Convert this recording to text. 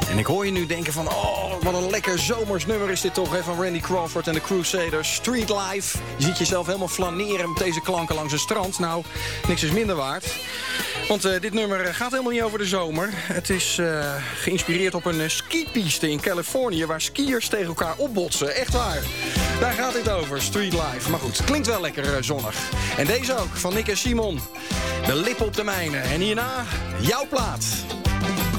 En ik hoor je nu denken van, oh, wat een lekker zomers nummer is dit toch, hè, van Randy Crawford en de Crusaders. Street Life. Je ziet jezelf helemaal flaneren met deze klanken langs het strand. Nou, niks is minder waard. Want dit nummer gaat helemaal niet over de zomer. Het is geïnspireerd op een skipiste in Californië, waar skiers tegen elkaar opbotsen. Echt waar. Daar gaat dit over, Street Life. Maar goed, klinkt wel lekker zonnig. En deze ook, van Nick en Simon. De lippen op de mijnen. En hierna, jouw plaat.